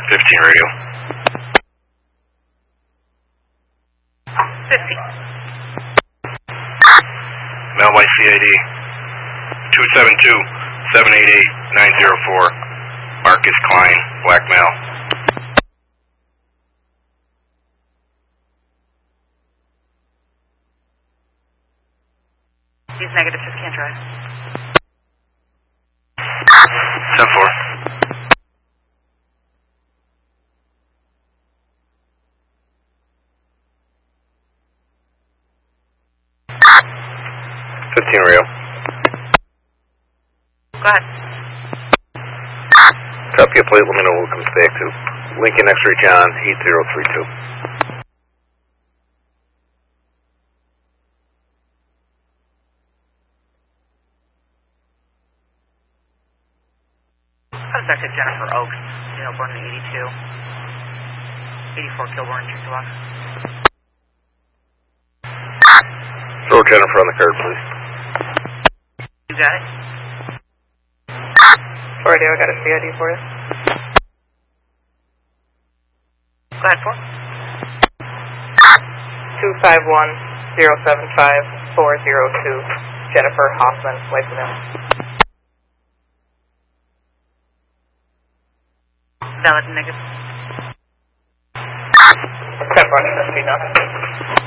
15 radio. 50. Mail by CID. 272-788-904. Marcus Klein, black male. He's negative, just can't drive. 10-4. Rio. Go ahead. Copy a plate, let me know what it comes back to. Lincoln X-Ray John, 8032. Suspected Jennifer Oaks, born in 82. 84 Kilburn, Chickasaw. Throw Jennifer on the card, please. You got it? Radio, I got a CID for you. Go ahead, 4. 251-075-402. Jennifer Hoffman, license now. Valid negative. 10 bucks, 50 now.